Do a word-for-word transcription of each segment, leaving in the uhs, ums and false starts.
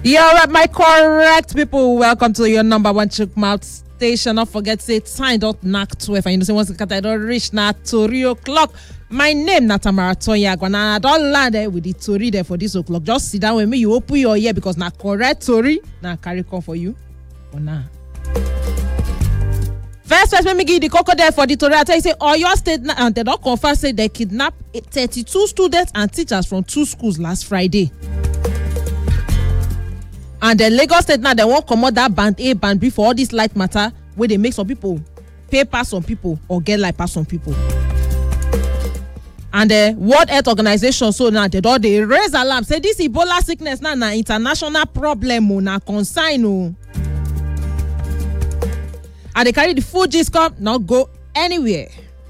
Yeah, all right, my correct people. Welcome to your number one chook mouth station. Don't forget to say time dot knack twelve. And you know, say once the cat I don't reach now three o'clock. My name na Tamara Tonya Gwana. I don't land there with the Tori there for this o'clock. Just sit down with me. You open your ear because na correct Tori. Now carry come for you. For now. First, first, let me give you the cocoa there for the Tori. I tell you, say, Oyo State and they don't confirm say they kidnapped thirty-two students and teachers from two schools last Friday. And the Lagos State now they won't come out that band A, band B for all this light matter where they make some people pay pass some people or get like pass some people. And the World Health Organization so now they don't they raise alarm say this Ebola sickness now na international problem o na concern o. And they carry the full gist come not go anywhere.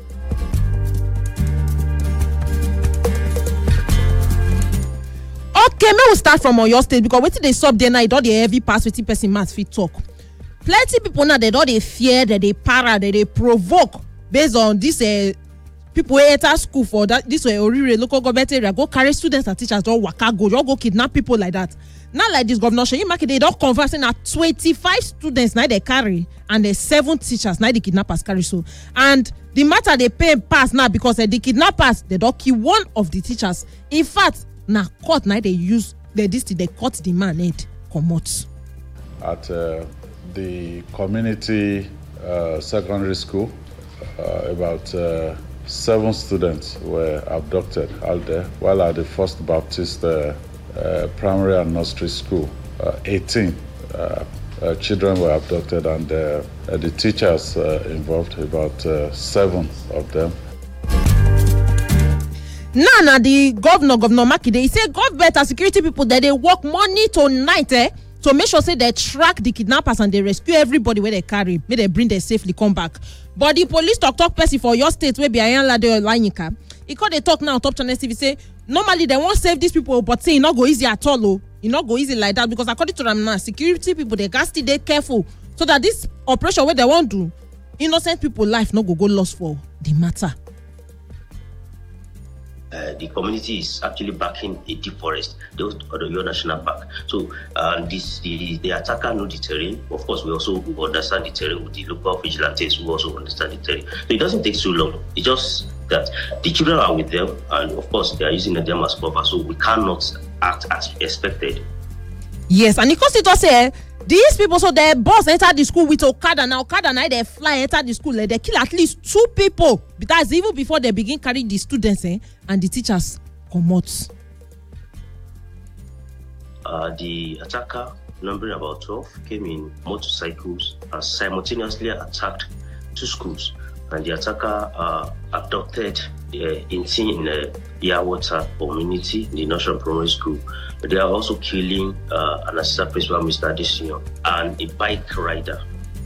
Okay, may we start from Oyo State because wetin dey sup there now e don dey heavy pass wetin person mouth fit talk. Plenty people now they don dey fear, that they para, that they provoke based on this uh, people wey enter school for that this uh, Orire local government area go carry students and teachers don waka go just go kidnap people like that. Not like this governor Seyi Makinde don confirm say na twenty-five students na they carry and the seven teachers na the kidnappers carry so. And the matter they pay pass now because uh, the kidnappers they don kill one of the teachers. In fact, na court now they use the this they cut the man head comot. At uh, the community uh, secondary school, uh, about uh, seven students were abducted out there, while at the First Baptist uh, uh, primary and nursery school, uh, eighteen uh, uh, children were abducted, and uh, uh, the teachers uh, involved, about uh, seven of them. Now, now the governor, Governor Makinde, he said government and security people that they work morning to night eh, to make sure say they track the kidnappers and they rescue everybody where they carry, may they bring them safely come back. But the police talk talk person for your state where be Ayanlade Olanyika, he called they talk now on Top Channel T V say normally they won't save these people, but say it not go easy at all. Oh, it not go easy like that because according to them now, security people they got to be careful so that this operation where they won't do innocent people life not go go lost for the matter. Uh, the community is actually backing a deep forest, the Oyo National Park. So um, this the, the attacker know the terrain. Of course, we also understand the terrain with the local vigilantes who also understand the terrain. So it doesn't take so long. It's just that the children are with them, and of course, they are using them as cover. So we cannot act as expected. Yes, and because it was say these people, so their boss enter the school with Okada. Now Okada now they fly enter the school, like, they kill at least two people. Because even before they begin carrying the students eh, and the teachers come out. Uh, the attacker, numbering about twelve, came in motorcycles and simultaneously attacked two schools. And the attacker uh, abducted uh, eighteen in the Yawata community, the National Primary School. They are also killing uh, an assistant principal, Mister Adesina, and a bike rider.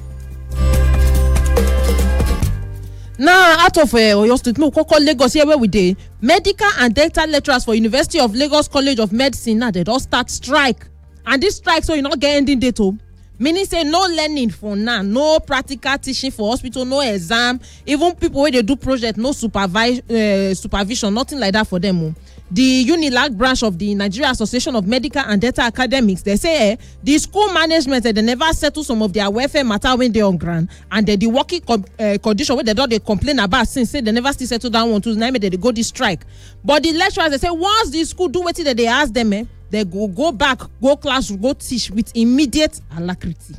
Now, out of uh, Oyo State, no, call Lagos here where we dey. Medical and dental lecturers for University of Lagos College of Medicine now they don't start strike, and this strike so you not get ending date o. Meaning say no learning for now, no practical teaching for hospital, no exam, even people where they do project, no supervise uh, supervision, nothing like that for them o. The UNILAG branch of the Nigeria Association of Medical and Dental Academics, they say eh, the school management eh, they never settle some of their welfare matter when they on ground, and they, the working com- uh, condition where they don't they complain about since say they never still settle down one to name they go this strike. But the lecturers they say once the school do what they ask them, eh, they go go back, go class, go teach with immediate alacrity.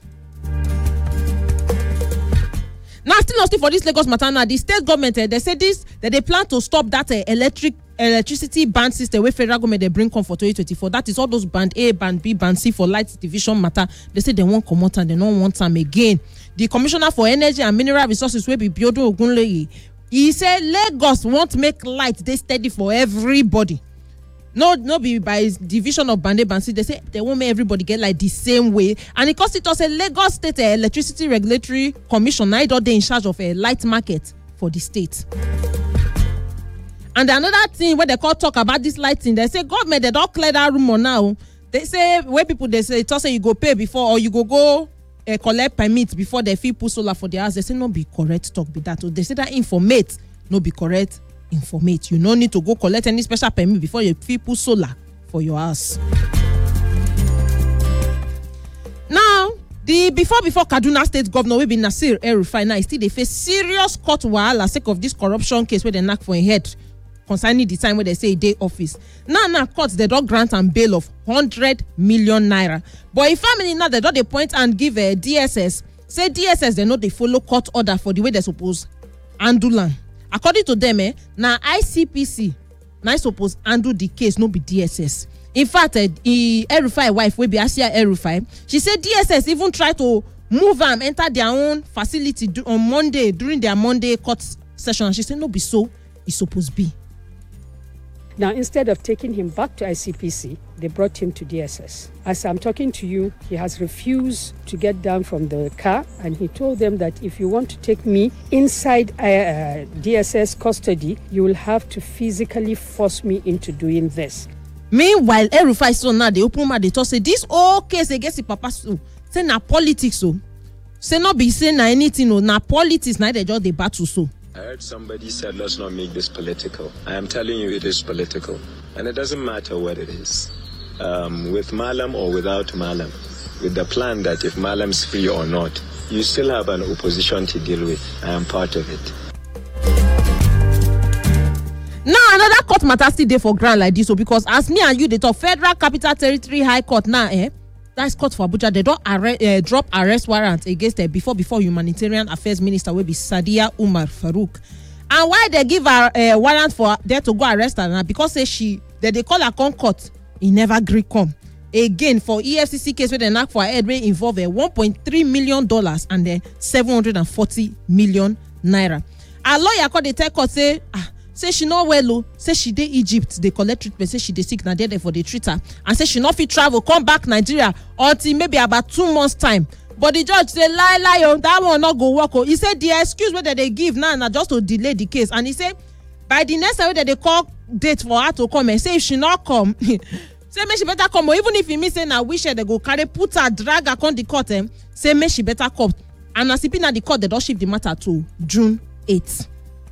Now, still still for this Lagos matter now, the state government eh, they say this that they plan to stop that eh, electric electricity band system where federal government they bring come for twenty twenty-four. That is all those band A, band B, band C for light division matter. They say they won't come out and they don't want them again. The Commissioner for Energy and Mineral Resources will be Biodun Ogunleye. He said Lagos won't make light they steady for everybody. No, no be by division of band A, band C. They say they won't make everybody get like the same way. And because it was a Lagos State uh, Electricity Regulatory Commission, now they in charge of a light market for the state. And another thing where they call talk about this lighting, they say government they don't clear that rumor now. They say where people they say it also you go pay before or you go go uh, collect permits before they feel put solar for their house. They say no be correct talk be that. So they say that informate no be correct informate. You no need to go collect any special permit before you feel put solar for your house. The before before Kaduna State Governor wey be Nasir El-Rufai now still dey face serious court wahala sake of this corruption case wey dem knack for im head concerning the time wey they say e dey office. Now now court they don grant am bail of one hundred million naira. But if family now they don dey point and give a D S S, say D S S they no dey follow court order for the way they suppose handle am. According to them, eh, na I C P C na suppose handle the case, no be D S S. In fact, uh, El-Rufai wife wey be Asia El-Rufai, she said D S S even try to move am enter their own facility do, on Monday during their Monday court session. And she said no be so, e suppose be. Now, instead of taking him back to I C P C, they brought him to D S S. As I'm talking to you, he has refused to get down from the car, and he told them that if you want to take me inside uh, D S S custody, you will have to physically force me into doing this. Meanwhile, El-Rufai son now they open mouth, they talk say this whole case against the papa so say na politics so. Say not be saying na anything no, na politics na they just the battle so. I heard somebody said, let's not make this political. I am telling you, it is political. And it doesn't matter what it is. Um, with Malam or without Malam, with the plan that if Malam's free or not, you still have an opposition to deal with. I am part of it. Now, another court matter still there for ground like this. So because as me and you, they talk Federal Capital Territory High Court now, eh? That's court for Abuja. They don't arrest, uh, drop arrest warrant against the before before Humanitarian Affairs Minister will be Sadia Umar Farouk. And why they give her a uh, warrant for there to go arrest her now? Because say she that they call her con court, he never agree come. Again for E F C C case where they knock for her head may involve a one point three million dollars and then seven hundred and forty million naira. A lawyer called the tech court say ah. Say she no well oh, say she dey Egypt, they collect treatment, say she dey sick, now there for the treat her, and say she not fit travel, come back Nigeria until maybe about two months time. But the judge say lie lie oh, that one not go work oh. He said the excuse whether they give now nah, nah, just to delay the case, and he said by the next time that they call date for her to come and say if she not come, say make she better come, or even if he mean say na wish her they go carry put her drag her on the court, eh, say make she better come, and as he been at the court they don't shift the matter to June eighth.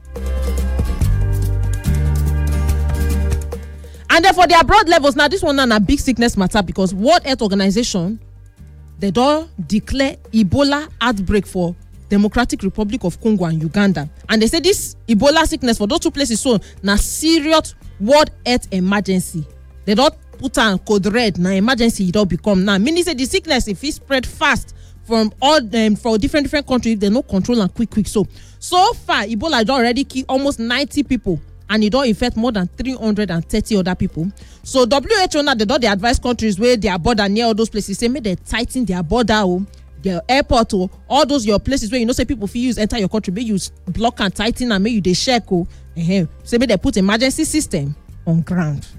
And then for their broad levels, now this one is a big sickness matter because World Health Organization, they don't declare Ebola outbreak for Democratic Republic of Congo and Uganda. And they say this Ebola sickness for those two places so na serious World Health emergency. They don't put on code red, na emergency it don't become now. Meaning say the sickness if it spread fast from all them um, for different different countries, they no control and quick quick. So so far Ebola don already killed almost ninety people. And it don't infect more than three hundred thirty other people. So W H O now they don't they advise countries where their border near all those places say make they tighten their border oh, their airport oh, all those your places where you know say people feel use enter your country, may use block and tighten and may you they check oh, uh-huh. Say may they put emergency system on ground.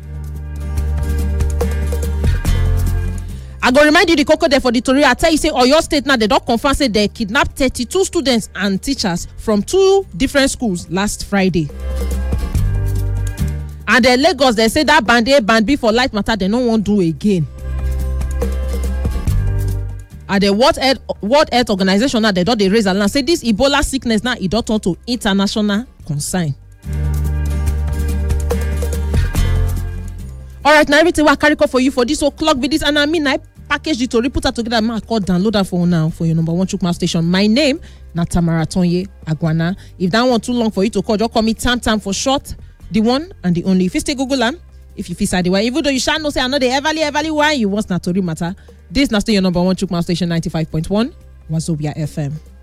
I go remind you the cocoa there for the Tory. I tell you say Oyo State now they don't confirm say they kidnapped thirty-two students and teachers from two different schools last Friday. And the Lagos, they say that band A, band B for light matter, they don't want to do again. And the World Health, World Health Organization now, they don't they raise a land. Say this Ebola sickness now, it don't turn to international concern. All right, now everything will carry for you for this o'clock with this. And I mean, I package the to put that together. I call download that for now for your number one Chukma station. My name, na Tamara Tonye Agwana. If that one too long for you to call, just call me Tam Tam for short. The one and the only. If you stay Google am, if you feel sad, even though you shall not say I know the everly everly why you want not to matter. This not still your number one Chukma station ninety-five point one Wazobia F M.